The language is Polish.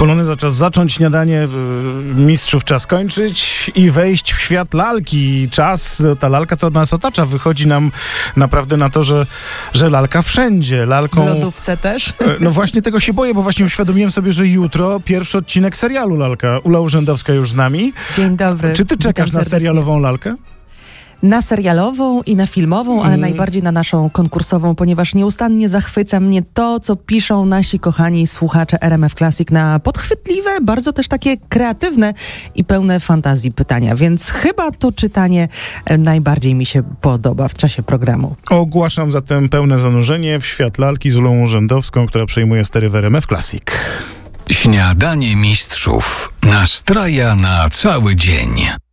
Poloneza, czas zacząć śniadanie, mistrzów czas kończyć i wejść w świat lalki. Ta lalka to nas otacza. Wychodzi nam naprawdę na to, że lalka wszędzie. W lodówce też? No właśnie tego się boję, bo właśnie uświadomiłem sobie, że jutro pierwszy odcinek serialu Lalka. Ula Urzędowska już z nami. Dzień dobry. Czy ty czekasz na serialową lalkę? Na serialową i na filmową, ale najbardziej na naszą konkursową, ponieważ nieustannie zachwyca mnie to, co piszą nasi kochani słuchacze RMF Classic na podchwytliwe, bardzo też takie kreatywne i pełne fantazji pytania, więc chyba to czytanie najbardziej mi się podoba w czasie programu. Ogłaszam zatem pełne zanurzenie w świat lalki z Ulą Urzędowską, która przejmuje stery w RMF Classic. Śniadanie mistrzów nastraja na cały dzień.